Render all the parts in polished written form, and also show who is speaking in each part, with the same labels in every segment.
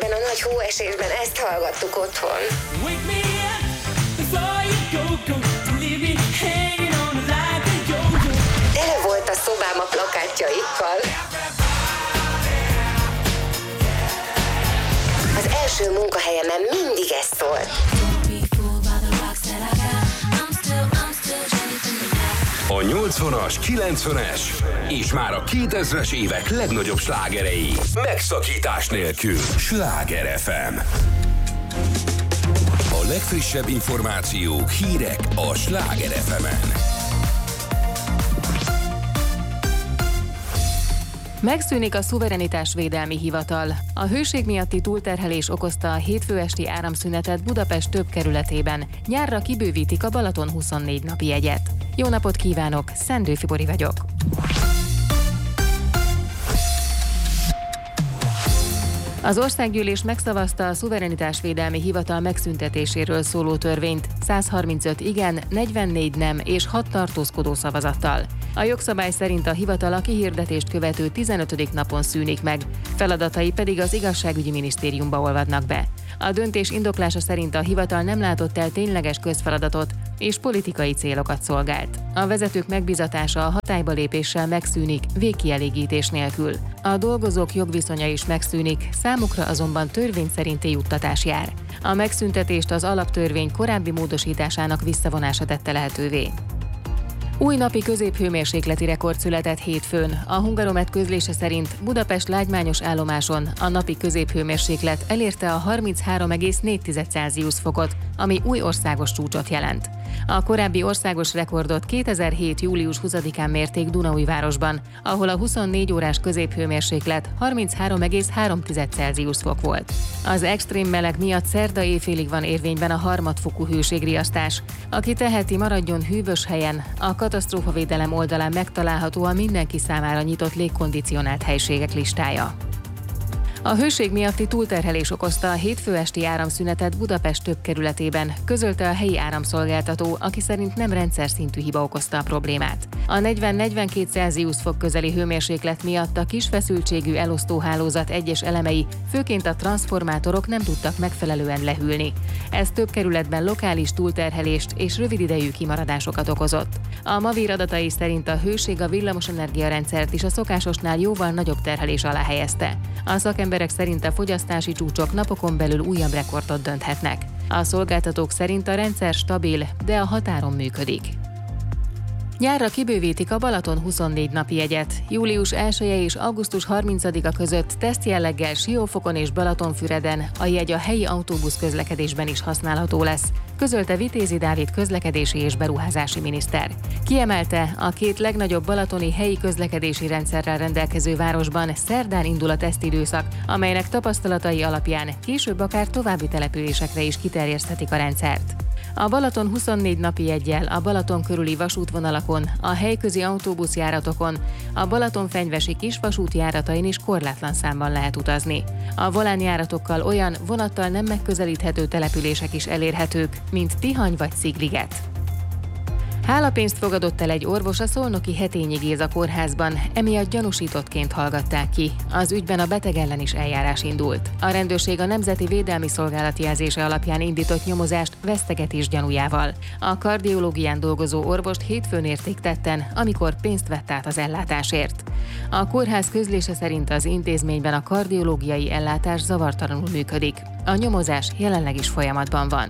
Speaker 1: ebben a nagy hóesésben ezt hallgattuk otthon. Tele volt a szobám a plakátjaikkal. Az első munkahelyemen mindig ez szólt.
Speaker 2: A 80-as, 90-es és már a 2000-es évek legnagyobb slágerei. Megszakítás nélkül. Sláger FM. A legfrissebb információk, hírek a Sláger FM-en.
Speaker 3: Megszűnik a Szuverenitásvédelmi Hivatal. A hőség miatti túlterhelés okozta a hétfő esti áramszünetet Budapest több kerületében. Nyárra kibővítik a Balaton 24 napi jegyet. Jó napot kívánok, Szendő Fibori vagyok. Az országgyűlés megszavazta a Szuverenitásvédelmi Hivatal megszüntetéséről szóló törvényt 135 igen, 44 nem és 6 tartózkodó szavazattal. A jogszabály szerint a hivatal a kihirdetést követő 15. napon szűnik meg, feladatai pedig az Igazságügyi Minisztériumba olvadnak be. A döntés indoklása szerint a hivatal nem látott el tényleges közfeladatot és politikai célokat szolgált. A vezetők megbizatása a hatályba lépéssel megszűnik végkielégítés nélkül. A dolgozók jogviszonya is megszűnik, számukra azonban törvény szerinti juttatás jár. A megszüntetést az alaptörvény korábbi módosításának visszavonása tette lehetővé. Új napi középhőmérsékleti rekord született hétfőn. A Hungaromet közlése szerint Budapest lágymányos állomáson a napi középhőmérséklet elérte a 33,4 Celsius fokot, ami új országos csúcsot jelent. A korábbi országos rekordot 2007. július 20-án mérték Dunaújvárosban, ahol a 24 órás középhőmérséklet 33,3 Celsius fok volt. Az extrém meleg miatt szerda éjfélig van érvényben a harmadfokú hőségriasztás. Aki teheti, maradjon hűvös helyen. A katasztrófavédelem oldalán megtalálható a mindenki számára nyitott légkondicionált helységek listája. A hőség miatti túlterhelés okozta a hétfő esti áramszünetet Budapest több kerületében, közölte a helyi áramszolgáltató, aki szerint nem rendszer szintű hiba okozta a problémát. A 40-42 Celsius fok közeli hőmérséklet miatt a kis feszültségű elosztóhálózat egyes elemei, főként a transzformátorok nem tudtak megfelelően lehűlni. Ez több kerületben lokális túlterhelést és rövididejű kimaradásokat okozott. A Mavír adatai szerint a hőség a villamosenergia rendszert is a szokásosnál jóval nagyobb terhelés alá helyezte. A szakemberek szerint a fogyasztási csúcsok napokon belül újabb rekordot dönthetnek. A szolgáltatók szerint a rendszer stabil, de a határon működik. Nyárra kibővítik a Balaton 24 napi jegyet. Július 1-e és augusztus 30-a között tesztjelleggel Siófokon és Balatonfüreden a jegy a helyi autóbusz közlekedésben is használható lesz, közölte Vitézi Dávid közlekedési és beruházási miniszter. Kiemelte, a két legnagyobb balatoni helyi közlekedési rendszerrel rendelkező városban szerdán indul a tesztidőszak, amelynek tapasztalatai alapján később akár további településekre is kiterjeszthetik a rendszert. A Balaton 24 napi jeggyel a Balaton körüli vasútvonalakon, a helyközi autóbuszjáratokon, a Balatonfenyvesi kisvasút járatain is korlátlan számban lehet utazni. A volánjáratokkal olyan vonattal nem megközelíthető települések is elérhetők, mint Tihany vagy Szigliget. Hálapénzt fogadott el egy orvos a szolnoki Hetényi Géza kórházban, emiatt gyanúsítottként hallgatták ki. Az ügyben a beteg ellen is eljárás indult. A rendőrség a Nemzeti Védelmi Szolgálat jelzése alapján indított nyomozást vesztegetés gyanújával. A kardiológián dolgozó orvost hétfőn érték tetten, amikor pénzt vett át az ellátásért. A kórház közlése szerint az intézményben a kardiológiai ellátás zavartalanul működik. A nyomozás jelenleg is folyamatban van.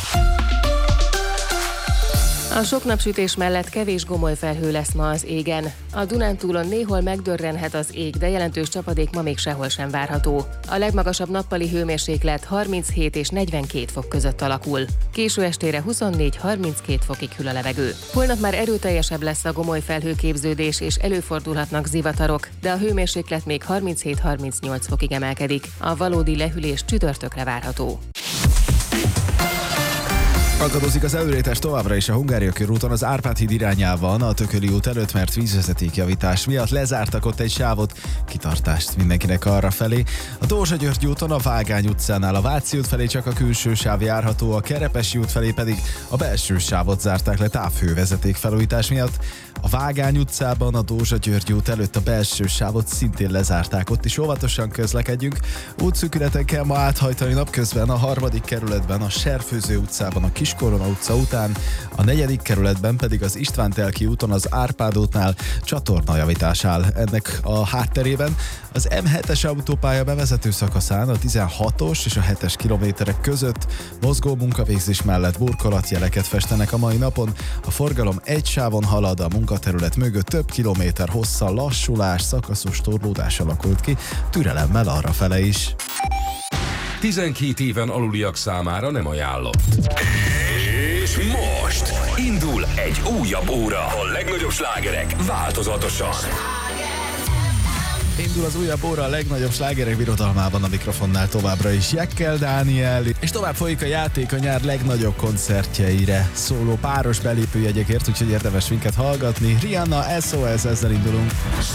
Speaker 3: A sok napsütés mellett kevés gomolyfelhő lesz ma az égen. A Dunántúlon néhol megdörrenhet az ég, de jelentős csapadék ma még sehol sem várható. A legmagasabb nappali hőmérséklet 37 és 42 fok között alakul. Késő estére 24-32 fokig hűl a levegő. Holnap már erőteljesebb lesz a gomolyfelhőképződés és előfordulhatnak zivatarok, de a hőmérséklet még 37-38 fokig emelkedik. A valódi lehűlés csütörtökre várható.
Speaker 4: Akadozik az előrétes továbbra is a Hungária körúton az Árpád híd irányában a Tököli út előtt, mert vízvezetékjavítás miatt lezártak ott egy sávot, kitartást mindenkinek arra felé. A Dózsa-György úton a Vágány utcánál a Váci út felé csak a külső sáv járható, a Kerepesi út felé pedig a belső sávot zárták le távhővezeték felújítás miatt. A Vágány utcában a Dózsa-György út előtt a belső sávot szintén lezárták, ott is óvatosan közlekedjünk. Útszűkületen kell ma áthajtani napközben a 3. kerületben, a Serfőző utcában, a Kiskorona utca után, a 4. kerületben pedig az István-Telki úton az Árpád útnál csatornajavítás áll. Ennek a hátterében az M7-es autópálya bevezető szakaszán a 16-os és a 7-es kilométerek között mozgó munkavégzés mellett burkolatjeleket festenek a mai napon. A forgalom egy sávon halad, a munkaterület mögött több kilométer hosszal lassulás, szakaszos torlódás alakult ki, türelemmel arrafele is.
Speaker 2: 12 éven aluliak számára nem ajánlott. És most indul egy újabb óra. A legnagyobb slágerek változatosan.
Speaker 4: Indul az újabb óra a legnagyobb slágerek birodalmában, a mikrofonnál továbbra is Jekkel Dániel, és tovább folyik a játék a nyár legnagyobb koncertjeire szóló páros belépőjegyekért, úgyhogy érdemes minket hallgatni. Rihanna, SOS, ezzel indulunk.